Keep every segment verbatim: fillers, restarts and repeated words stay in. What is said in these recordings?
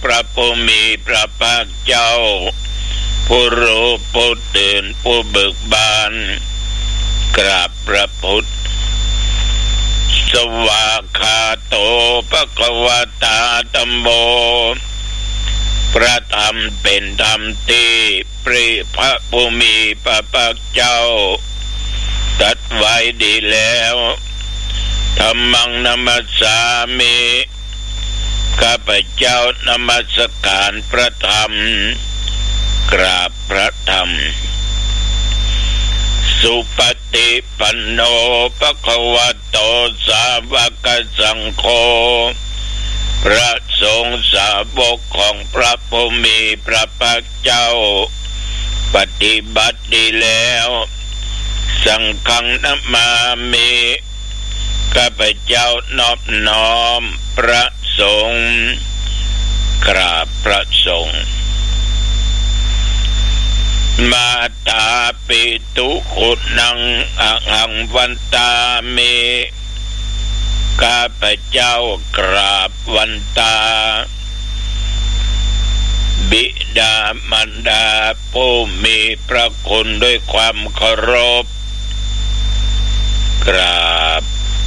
พระผู้มีพระภาคเจ้าผู้รู้ผู้ตื่นผู้เบิกบานกราบพระพุทธสวากขาโตภควตาธัมโมพระธรรมเป็นธรรมที่พระผู้มีพระภาคเจ้าตรัสไว้ดีแล้วธัมมังนัมมัสสามิข้าพเจ้านมัสการพระธรรมกราบพระธรรมสุปฏิปันโนภควโตสาวกสังโฆพระสงฆ์สาวกของพระผู้มีพระภาคเจ้าปฏิบัติดีแล้วสังฆังนัมมามิข้าพเจ้านอบน้อมพระสงฆ์กราบพระสงฆ์มาตาปิตุขุนังอหังวันตามิข้าพเจ้ากราบวันตาบิดามารดาผู้มีพระคุณด้วยความเคารพกราบ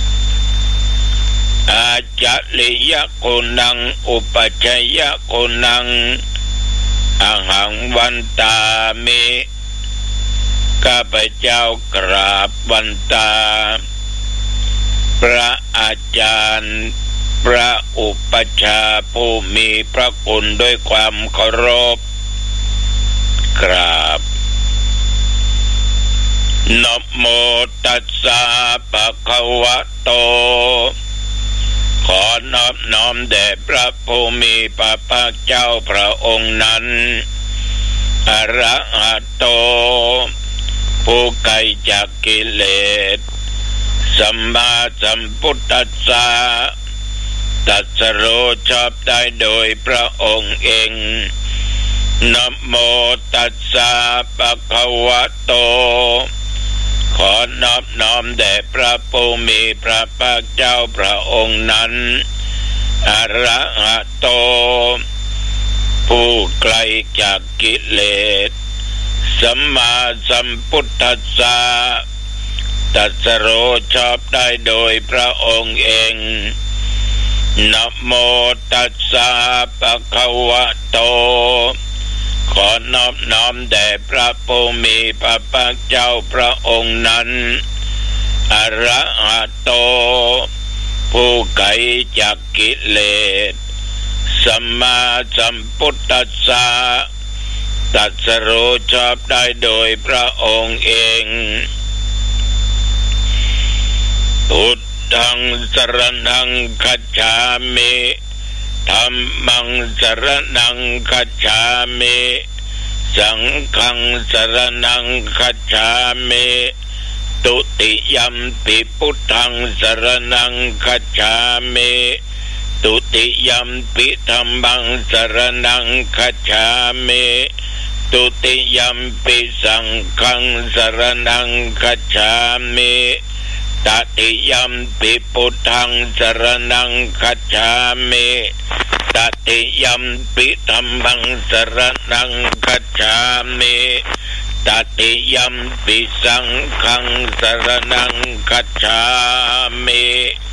อาจาริยกุณังอุปชัยกุณังอหังวันตามิข้าพเจ้ากราบวันตาพระอาจารย์พระอุปชาผู้มีพระคุณด้วยความเคารพกราบนะโมตัสสะภะคะวะโตขอนอบน้อมแด่พระผู้มีพระภาคเจ้าพระองค์นั้นอรหัตโตผู้ไกลจากกิเลสสัมมาสัมพุทธัสสะตรัสรู้ชอบได้โดยพระองค์เองนะโมตัสสะภะคะวะโตขอนอบน้อมแด่พระผู้มีพระภาคเจ้าพระองค์นั้นอรหัตโตผู้ไกลจากกิเลสสัมมาสัมพุทธัสสะตรัสรู้ชอบได้โดยพระองค์เองนะโมตัสสะภะคะวะโตขอนอบน้อมแด่พระผู้มีพระภาคเจ้าพระองค์นั้นอรหัตโตผู้ไกลจากกิเลสสัมมาสัมพุทธัสสะตรัสรู้ชอบได้โดยพระองค์เองพุทธังสรณังคัจฉามิธัมมังสรณังคัจฉามิสังฆังสรณังคัจฉามิตุติยัมปิพุทธังสรณังคัจฉามิตุติยัมปิธัมมังสรณังคัจฉามิตุติยัมปิสังฆังสรณังคัจฉามิตติยัมปิพุทธังสรณังคัจฉามิตติยัมปิธัมมังสรณังคัจฉามิตติยัมปิสังฆังสรณังคัจฉามิ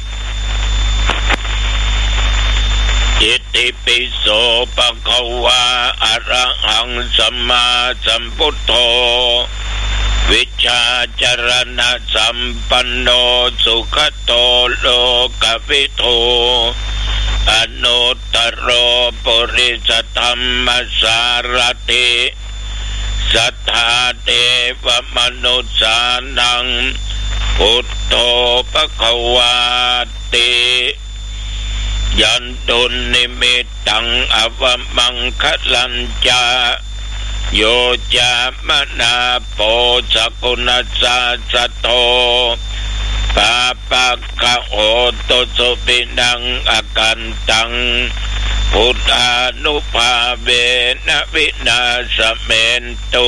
อิติปิโสภะคะวะอะระหังสัมมาสัมพุทโธวิชชาจรณะสัมปันโนสุขโตโลกวิทูอนุตตโรปุริสธัมมัสสารติสัทธาเทวมนุสสานังพุทโธภควาติยันตุนิมิตตังอวมังคลัญจาโยจามนาโปสกุณสัสสโตปาปะกะโหตุสุปินังอกันตังพุทธานุภาเวนะวินาสเมนตุ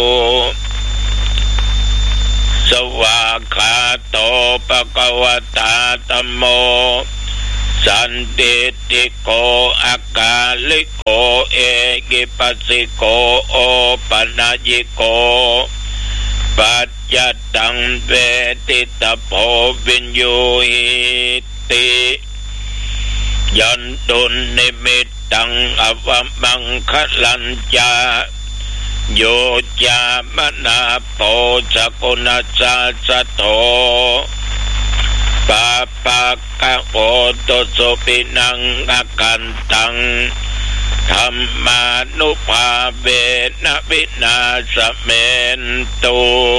สวากขาโตภควตาธัมโมสันติติโกอากาลิโกกิปัสสิโกโอปัญญิโกปัจจตังเวทิตาโพวิญโยหิติยันตุนิมิตตังอวมังคลัญจาโยจามนาโปสกุณาสาสะโธปาปะกะโอโตโสปินังอากันตังธัมมานุภาเวนะวินาสเมนตุ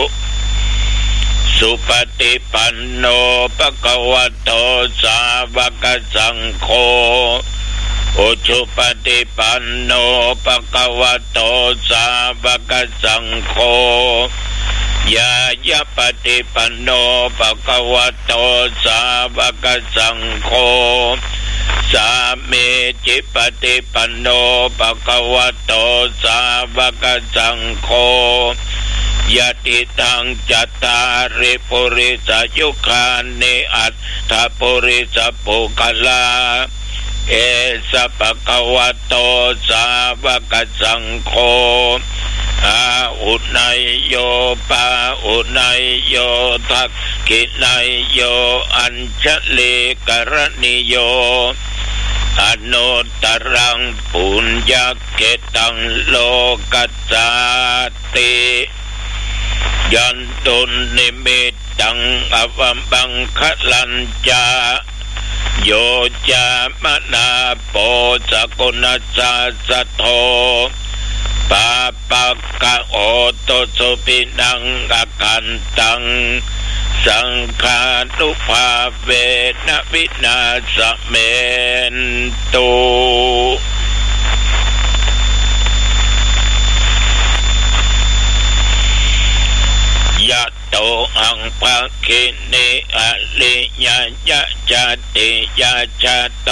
สุปฏิปันโนภะคะวะโตสาวกสังโฆอุชุปฏิปันโนภะคะวะโตสาวกสังโฆยายะปฏิปันโนภะคะวะโตสาวกสังโฆสามีจิปฏิปันโนภะคะวะโตสาวกสังโฆยะติตังจัตตาริปุริสยุคานิอัตถปุริสปุคลาเอสะภะคะวะโตสาวกสังโฆอาอุนัยโยปาอุนัยโยทักขินัยโยอัญชลีกรณิโยอนุตตรังปุญญเกตังโลกัสสติยันตุนิมิตตังอวมังคลัญจาโยจามนาโปสกุณาสาสะโธปาปะกะโอโตโสปินังอากันตังสังฆานุภาเวนะวินาสเมนตุยะโตอังภะคินิอลิญาญะจติยะจโต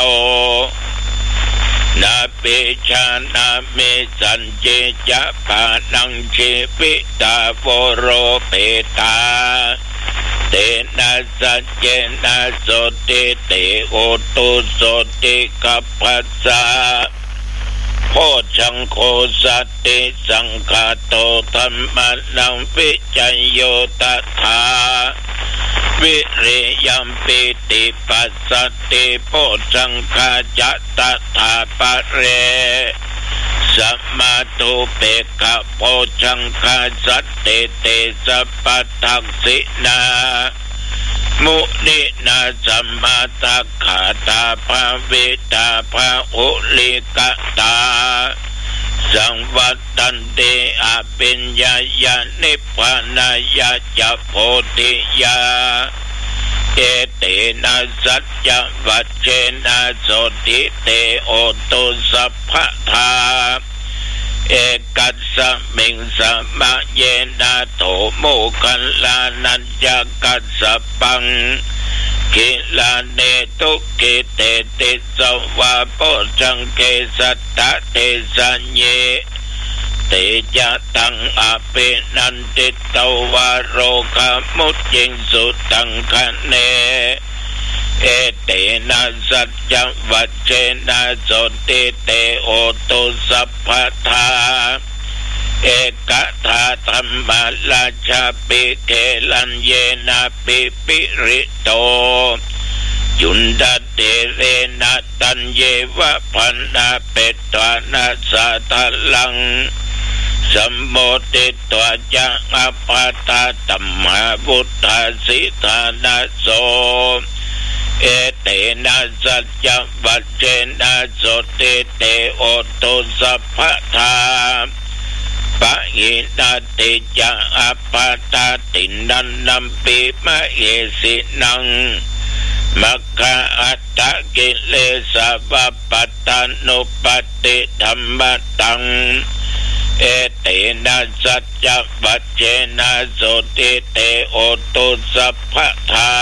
นาเปชานาเมสัญเจจะปานังเชปิตาโวโรเปตาเตนะสัจเจนะโสติเตโอตุโสติกัปปัสสะโพชังโคสัตติสังฆาโตธัมมานังวิจัยโยตถาวิริยัมปิติปัสสติโพชังคาจัตตถาปะเรสัมมาตุเปกะโพชังคาสัตติเตสัพพทักษินามุนินาสัมมาตัคขาตาภาเวตาภาอุลิกตาสังวัตตันเตอภิญญายานิพพานายาจะโพธิยาเอเตนะสัจจวัจเจนะโสติเตโอตุสัพพทาเอกัสสมิงสมะเยนะโตโมคัลลานัญญกัสสปังกิลาเนตุกิเตติสวะโพชังเกสัตตะเตสัญเยเตจะตังอภินันติตวะโรคมุจจิงสุตังคะเนเอเตนะสัจจวัจเจนะโสติเตโอตุสัพพทาเอกทาธัมมาราชาปิเกลัญเยนะปิปิริโตจุนดาเตเรนะตัญเยวะพันนาเปตวานาสาทลังสัมโมติตวะจังอปาตาตัมมาบุตตาสิทานาโสเอเตนะสัจจวัจเจนะโสติเตโอตุสัพพทาปะหินาติจะอปาตาตินันนัมปิมะเอสินังมัคคะอัตตะกิเลสะวัปปัตตานุปติธัมมตังเอเตนะสัจจวัจเจนะโสติเตโอตุสัพพทา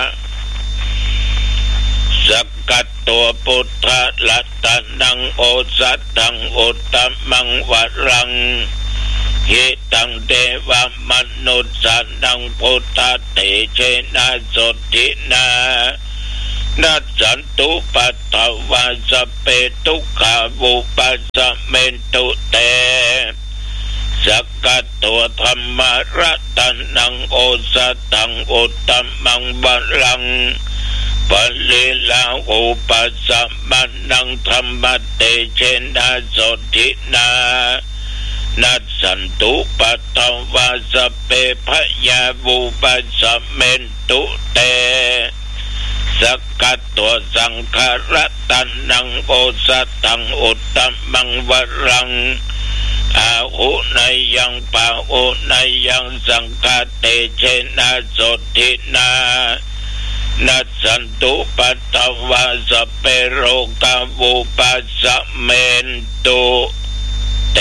สกัดตัวพุทธลัตตนังโอสัตตังอุตตมังวรังหิตังเทวมนุษย์สันนังพุทธเตเชนะโสตินานัสสันตุปัตตวาสเปทุกขาวุปัสสะเมนตุเตสักกัตตัวธรรมรัตนังโอสตังอุตตมังบัลลังปะลิลาอุปัสสะมันังธรรมเตเชนะโสทินานัสสันตุปัตตวาสเปพยาวุปัสสะเมนตุเตสักกัตตัวสังขารตันนังโอสตังอุตตมังวรังอาหุนายังปะอุนายังสังฆเตเชนะโสทินานัสสันตุปัตตวาสเปโรกาวุปัสสะเมนตุเต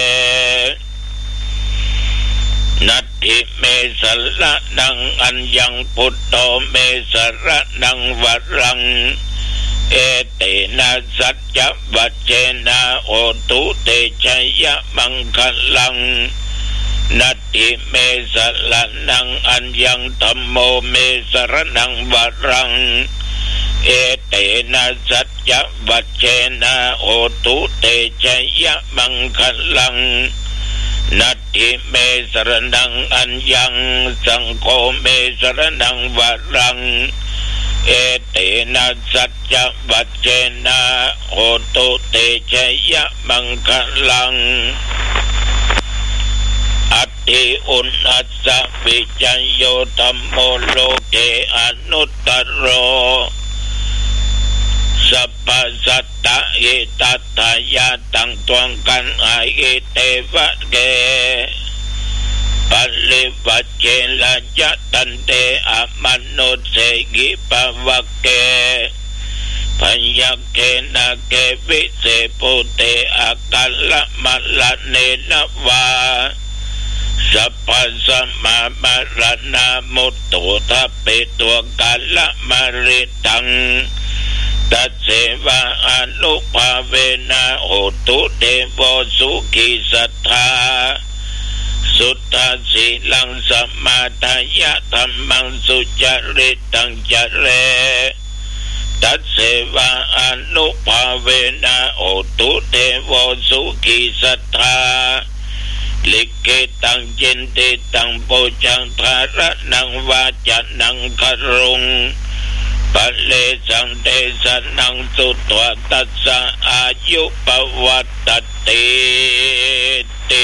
นัตถิเมสระนังอัญญังพุทโธเมสระนังวรังเอเตนะสัจจวัจเจนะโอตุเตชัยยะมังคลังนัตถิเมสระนังอัญญังธัมโมเมสระนังวรังเอเตนะสัจจวัจเจนะโอตุเตชัยยะมังคลังนัตถิเมสรณังอัญญังสังโฆเมสรณังวรังเอเตนะสัจจวัจเจนะโหตุเตชะยะมังคลังอัตติอุณอัสสะวิจัยโยธัมโมโลเกอนุตตโรสัพพสัตตะเอตัตถายาตังตวงกันอาเอเตวะเกปัลลิวัจเจละยะตันเตอะมนุเสกิปะวะเกพัญญเกนะเกวิเสปุเตอะกัลละมะละเนนะวาสัพพสัมมามรณะมุตโตทัพเปตัวกัลละมะริตังตัสเสวะอนุภาเวนะโหตุเทโวสุขิสัทธาสุตตสีลังสัมมาทายะธัมมังสุจริตังจเรตัสเสวะอนุภาเวนะโหตุเทโวสุขิสัทธาลิเกตังจินติตังปุจังทาระนังวาจานังครุงปัลเลสังเตสนังสุตวตัสสะอายุปวัตติติ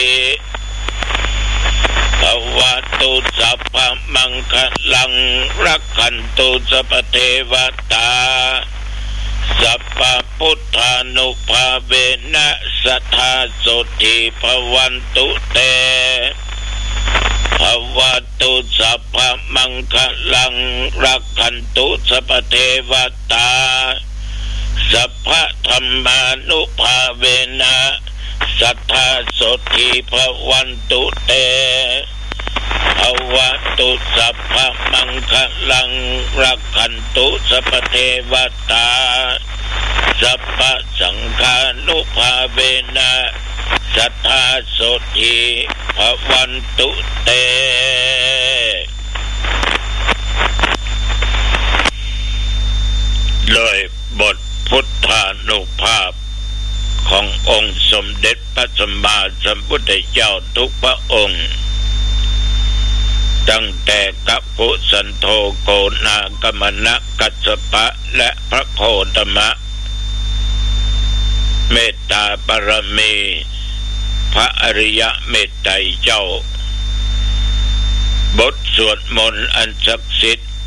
ภวตุสัพพมังคลังรักขันตุสัพเทวตาสัพพพุทธานุภาเวนะสัทธาโสติภวันตุเตภวตุสัพพมังคลังรักขันตุสัพเทวตาสัพพธรรมานุภาเวนะสัทธาโสติภวันตุเตภวตุสัพพมังคลังรักขันตุสัพเทวตาสัพพสังฆานุภาเวนะสัทธาโสติภวันตุเตเลยบทพุทธานุภาพขององค์สมเด็จพระสัมมาสัมพุทธเจ้าทุกพระองค์ตั้งแต่กัปปุสันโธโกนากมนะกัสสปะและพระโคตมะเมตตาบารมีพระอริยเมตไตรเจ้าบทสวดมนต์อันศักดิ์สิทธิ์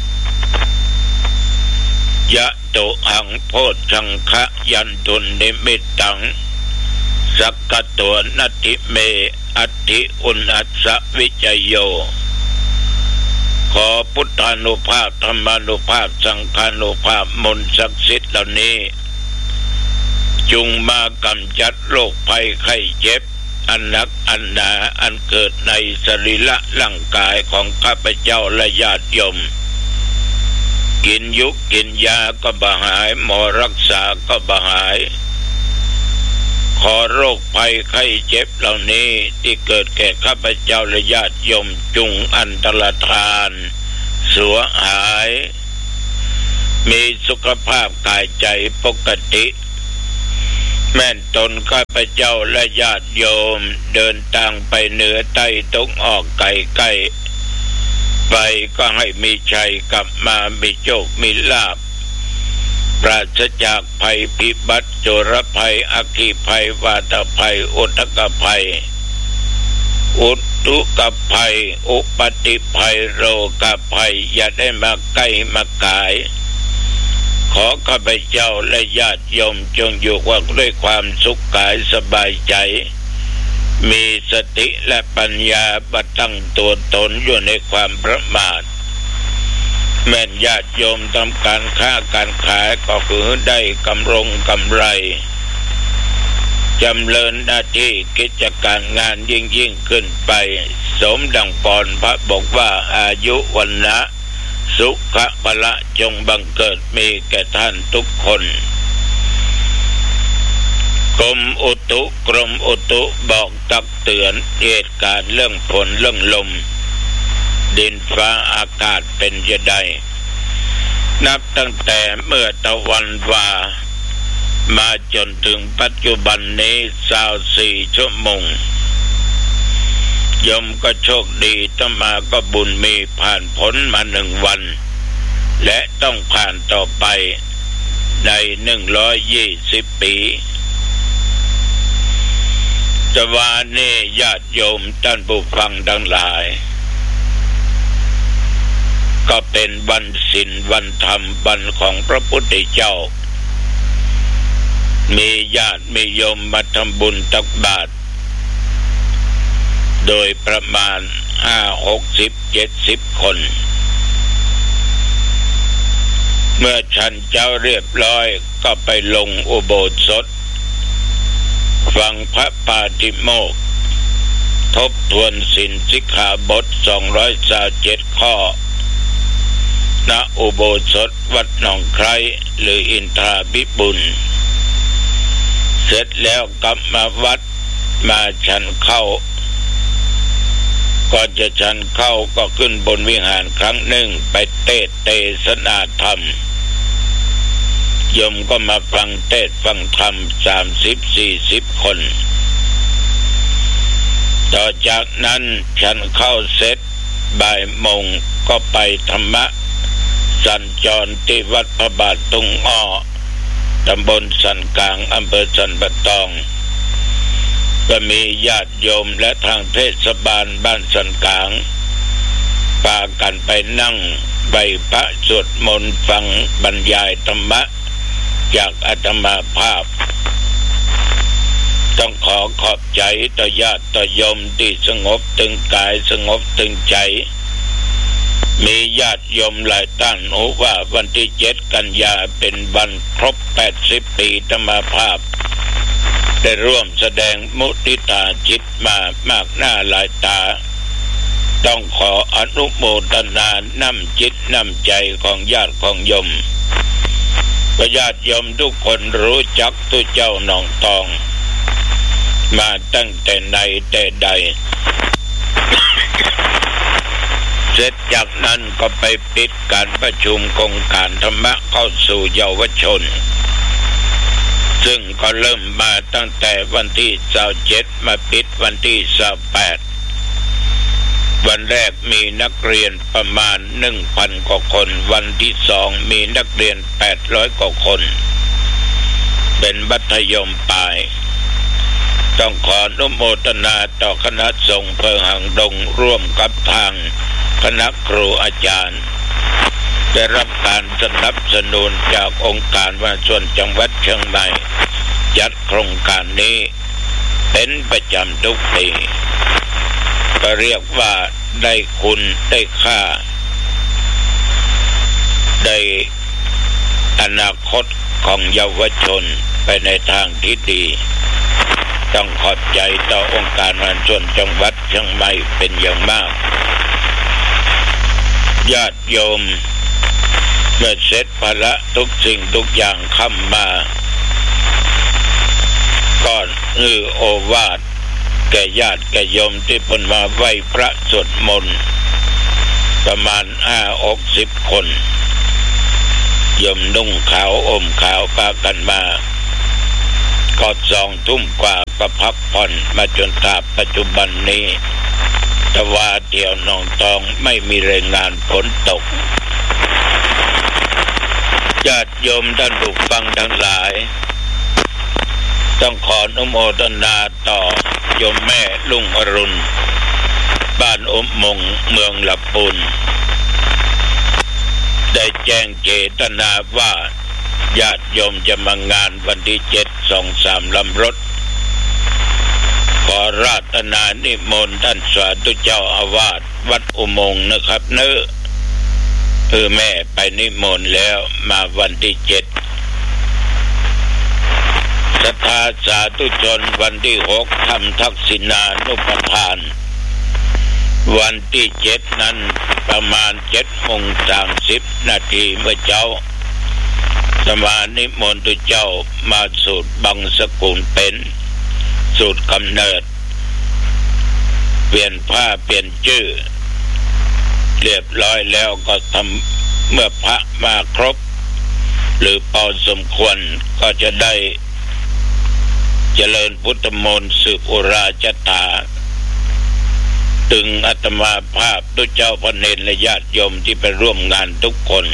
ยะโตหังโพชังคะยันตุนิมิตตังสักกะตัวนัตถิเมอัตถิอุณัสสะวิจโยขอพุทธานุภาพธรรมานุภาพสังฆานุภาพมนต์ศักดิ์สิทธิ์เหล่านี้จุงมากำจัดโรคภัยไข้เจ็บอันหนักอันหนาอันเกิดในสรีระร่างกายของข้าพเจ้าและญาติโยมกินยุกกินยาก็บ่หายหมอรักษาก็บ่หายขอโรคภัยไข้เจ็บเหล่านี้ที่เกิดแก่ข้าพเจ้าและญาติโยมจุงอันตรธานสัวหายมีสุขภาพกายใจปกติแม่นตนข้าพเจ้าและญาติโยมเดินทางไปเหนือใต้ตกออกไกลใกล้ไปก็ให้มีชัยกลับมามีโชคมีลาภปราศจากภัยพิบัติโจรภัยอัคคีภัยวาตภัยอุทกภัยอุทุกภัยอุปติภัยโรคภัยอย่าได้มาใกล้มากายขอข้าพเจ้าและญาติโยมจงอยู่ด้วยความสุขกายสบายใจมีสติและปัญญาบัดตั้งตัวตนอยู่ในความประมาทแม่นญาติโยมทำการค้าการขายก็คือได้กำรงกำไรจำเริญหน้าที่กิจการงานยิ่งยิ่งขึ้นไปสมดังปอนพระบอกว่าอายุวันนะสุขะพละจงบังเกิดมีแก่ท่านทุกคนกรมอุตุกรมอุตุบอกตักเตือนเหตุการณ์เรื่องฝนเรื่องลมดินฟ้าอากาศเป็นจะได้นับตั้งแต่เมื่อตะวันวามาจนถึงปัจจุบันนี้สาวสี่ชั่วโมงยมก็โชคดีต้องมาก็บุญมีผ่านพ้นมาหนึ่งวันและต้องผ่านต่อไปในหนึ่งร้อยยี่สิบปีแต่ว่านี่ญาติโยมท่านผู้ฟังทั้งหลายก็เป็นวันศีลวันธรรมวันของพระพุทธเจ้ามีญาติมีโยมมาทำบุญตักบาตรโดยประมาณห้าหกสิบเจ็ดสิบคนเมื่อฉันเจ้าเรียบร้อยก็ไปลงอุโบสถฟังพระปาฏิโมกข์ทบทวนศีลสิกขาบทสองร้อยสามสิบเจ็ดข้อณอุโบสถวัดหนองไคร้หรืออินทราภิบุญเสร็จแล้วกลับมาวัดมาฉันเข้าก่อนจะฉันเข้าก็ขึ้นบนวิหารครั้งหนึ่งไปเทศเทศนาธรรมโยมก็มาฟังเทศฟังธรรมสามสิบสี่สิบคนต่อจากนั้นฉันเข้าเสร็จบ่ายโมงก็ไปธรรมะสัญจรที่วัดพระบาทตุงอ้อตำบลสันกลางอำเภอสันปะตองก็มีญาติโยมและทางเทศบาลบ้านสันกลางพากันไปนั่งใบพระสวดมนต์ฟังบรรยายธรรมะจากอาตมาภาพต้องขอขอบใจต่อญาติต่อโยมที่สงบตึงกายสงบตึงใจมีญาติโยมหลายท่านรู้ว่าวันที่เจ็ดกันยาเป็นวันครบแปดสิบปีธรรมภาพได้ร่วมแสดงมุทิตาจิตมามากหน้าหลายตาต้องขออนุโมทนานำจิตนำใจของญาติของโยมญาติโยมทุกคนรู้จักตุเจ้าหนองตองมาตั้งแต่ไหนแต่ใด เสร็จจากนั้นก็ไปปิดการประชุมโครงการธรรมะเข้าสู่เยาวชนซึ่งก็เริ่มมาตั้งแต่วันที่ยี่สิบเจ็ดมาปิดวันที่ยี่สิบแปดวันแรกมีนักเรียนประมาณ หนึ่งพัน กว่าคนวันที่สองมีนักเรียนแปดร้อยกว่าคนเป็นมัธยมปลายต้องขออนุโมทนาต่อคณะสงฆ์อำเภอหางดงร่วมกับทางคณะครูอาจารย์ได้รับการสนับสนุนจากองค์การว่าส่วนจังหวัดเชียงใหม่จัดโครงการนี้เป็นประจำทุกปีก็เรียกว่าได้คุณได้ค่าได้อนาคตของเยาวชนไปในทางที่ดีต้องขอบใจต่อองค์การบริหารส่วนจังหวัดเชียงใหม่เป็นอย่างมากญาติโยมเมื่อเสร็จภาระทุกสิ่งทุกอย่างเข้ามาก่อนฮือโอวาทแก่ญาติแก่โยมที่เพิ่นมาไหว้พระสวดมนต์ประมาณห้าหกสิบคนยมนุ่งขาวอมขาวพากันมาก็สองทุ่มกว่าก็พักผ่อนมาจนถึงปัจจุบันนี้แต่ว่าเดี่ยวหนองตองไม่มีรายงานฝนตกญาติโยมท่านผู้ฟังทั้งหลายต้องขออนุโมทนาต่อโยมแม่ลุงอรุณบ้านอมมงเมืองลำพูนได้แจ้งเจตนาว่าญาติโยมจะมางานวันที่เจ็ดสองสามลำรถขอราตนานิมนต์ท่านสาธุเจ้าอาวาสวัดอุโมงค์นะครับเนื้อเออแม่ไปนิมนต์แล้วมาวันที่เจ็ดศรัทธาสาธุชนวันที่หกทำทักษิณานุปทานวันที่เจ็ดนั้นประมาณเจ็ดโมงสามสิบนาทีเมื่อเจ้าสมานิมนต์ตุเจ้ามาสูตรบังสกุลเป็นสูตรกำเนิดเปลี่ยนผ้าเปลี่ยนชื่อเรียบร้อยแล้วก็ทำเมื่อพระมาครบหรือพอสมควรก็จะได้เจริญพุทธมนต์สืบอุราชตาถึงอาตมาภาพตุเจ้าพระเนรและญาติโยมที่ไปร่วมงานทุกคน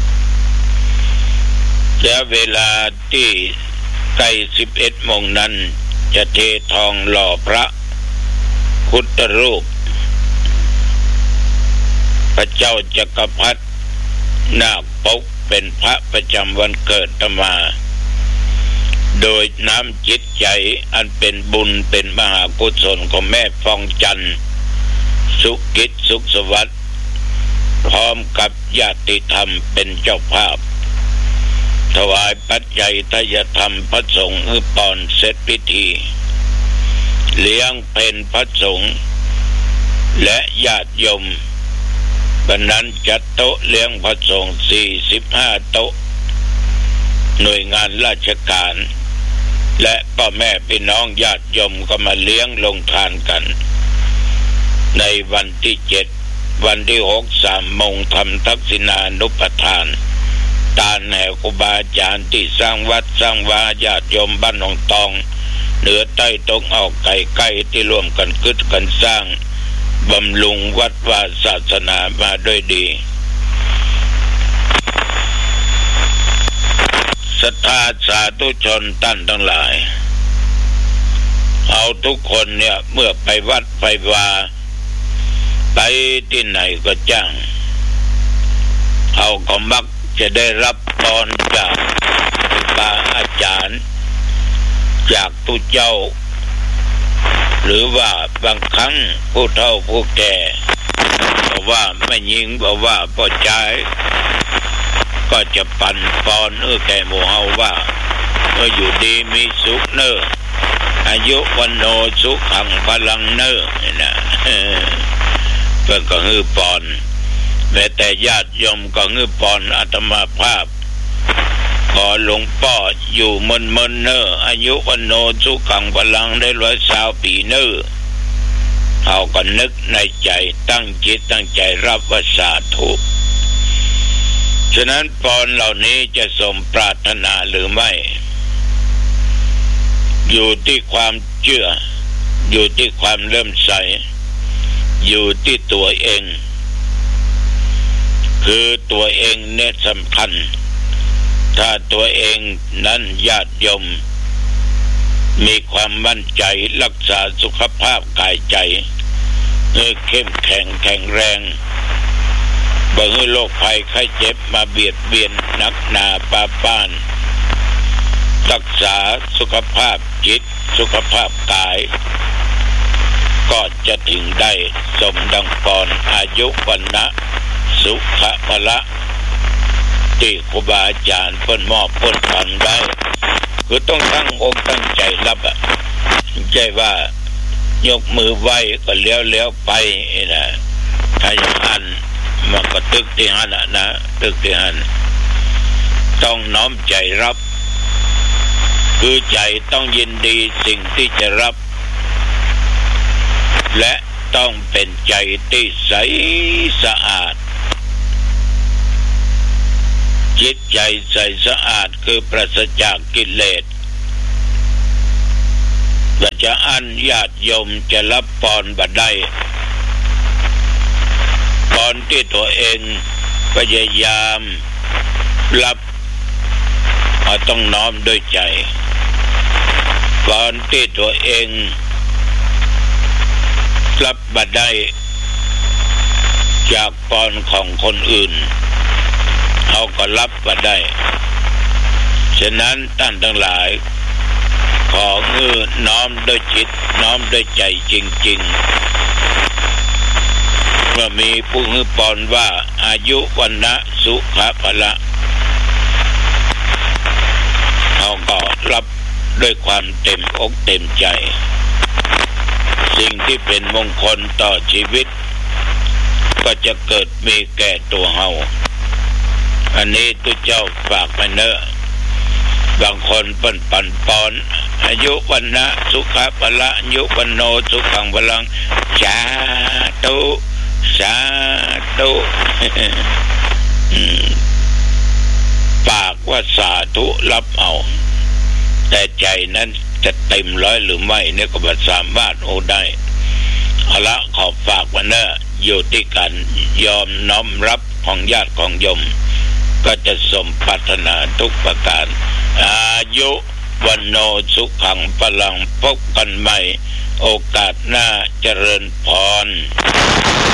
และเวลาที่ใกล้สิบเอ็ดโมงนั้นจะเททองหล่อพระพุทธรูปพระเจ้าจักรพรรดินาคปกเป็นพระประจำวันเกิดอาตมาโดยน้ำจิตใจอันเป็นบุญเป็นมหากุศลของแม่ฟองจันทร์สุกิจสุขสวัสดิ์พร้อมกับญาติธรรมเป็นเจ้าภาพถวายปัจจัยทายธรรมพระสงฆ์คือปอนเสร็จพิธีเลี้ยงเพลพระสงฆ์และญาติโยมวันนั้นจัดโต๊ะเลี้ยงพระสงฆ์สี่สิบห้าโต๊ะหน่วยงานราชการและพ่อแม่พี่น้องญาติโยมก็มาเลี้ยงลงทานกันในวันที่เจ็ดวันที่หกสามโมงทำทักษิณานุปทานตาแห่ครูบาอาจารย์ที่สร้างวัดสร้างวาญาติโยมบ้านหนองตองเหนือใต้ตกออกไก่ไก่ที่ร่วมกันกึศกันสร้างบำรุงวัดวาศาสนามาด้วยดีศรัทธาสาธุชนท่านทั้งหลายเอาทุกคนเนี่ยเมื่อไปวัดไปวาไปที่ไหนก็จ้างเอาก็มักจะได้รับพรจากครูบาอาจารย์จากตุเจ้าหรือว่าบางครั้งผู้เฒ่าผู้แก่บอกว่าไม่ยิงบอกว่าพ่อใจก็จะปั่นปอนเออแก่หมู่เฮาว่าเมื่ออยู่ดีมีสุขเนออายุวันโนสุขังพลังเนอนี่นะเพื่อนก็ฮือปอนแม้แต่ญาติโยมก็ฮือปอนอาตมาภาพขอหลวงพ่ออยู่มนมนเนออายุวันโนสุขังพลังได้ร้อยสาวปีเนอเขาก็นึกในใจตั้งจิตตั้งใจรับว่าสาธุฉะนั้นพรเหล่านี้จะสมปรารถนาหรือไม่อยู่ที่ความเชื่ออยู่ที่ความเลื่อมใสอยู่ที่ตัวเองคือตัวเองเนี่ยสำคัญถ้าตัวเองนั้นญาติโยมมีความมั่นใจรักษาสุขภาพกายใจให้เข้มแข็งแข็งแรงบ่ให้โรคภัยไข้เจ็บมาเบียดเบียนนักหนาปาป้านรักษาสุขภาพจิตสุขภาพกายก็จะถึงได้สมดังปอนอายุวันนะสุขะพละที่ครูบาอาจารย์เพิ่นมอบเพิ่นฟังได้คือต้องตั้งอกตั้งใจรับอ่ะใจว่ายกมือไหว้ก็เลี้ยวเลี้ยวไปนะถ้าอย่างนั้นมันก็ตึกที่หันนะตึกที่หันต้องน้อมใจรับคือใจต้องยินดีสิ่งที่จะรับและต้องเป็นใจที่ใสสะอาดจิตใจใสสะอาดคือปราศจากกิเลสว่าจะอันญาติโยมจะรับพรบ่ได้พรที่ตัวเองพยายามรับต้องน้อมด้วยใจพรที่ตัวเองรับบ่ได้จากพรของคนอื่นเขาก็รับบ่ได้ฉะนั้นท่านทั้งหลายขอเงื่อน้อมด้วยจิตน้อมด้วยใจจริงๆเมื่อมีผู้ฮือพรว่าอายุวันนะสุขะพละเขาก็รับด้วยความเต็มอกเต็มใจสิ่งที่เป็นมงคลต่อชีวิตก็จะเกิดมีแก่ตัวเฮาอันนี้ตุเจ้าฝากไปเนอะบางคนปั่นปั่นปอนอายุวันนะสุขะพละอายุวันโนสุขังพลังสาธุสาธุปากว่าสาธุรับเอาแต่ใจนั้นจะเต็มร้อยหรือไม่เนี่ยก็บ่สามารถโอ้ได้เอาละขอฝากไว้เนอะอยู่ที่การยอมน้อมรับของญาติของโยมก็จะสมปรารถนาทุกประการอายุวันโนสุขังพลังพบกันใหม่โอกาสหน้าเจริญพร